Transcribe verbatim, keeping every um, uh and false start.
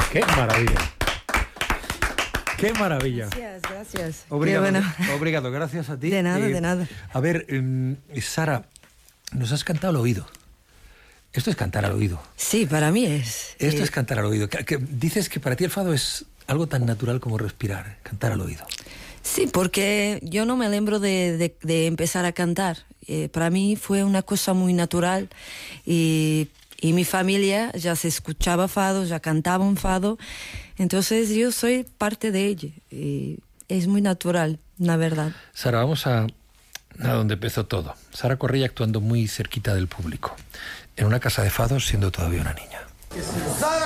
¡Qué maravilla! ¡Qué maravilla! Gracias, gracias. Obrigado, Qué bueno. obrigado, gracias a ti. De nada, Eh, de nada. A ver, eh, Sara, nos has cantado al oído. Esto es cantar al oído. Sí, para mí es. Esto eh, es cantar al oído. Que, que dices que para ti el fado es algo tan natural como respirar, cantar al oído. Sí, porque yo no me lembro de, de, de empezar a cantar. Eh, para mí fue una cosa muy natural y, y mi familia ya se escuchaba fado, ya cantaba un fado. Entonces yo soy parte de ella y es muy natural, la verdad. Sara, vamos a, a donde empezó todo. Sara Correia actuando muy cerquita del público, en una casa de fados siendo todavía una niña. Sara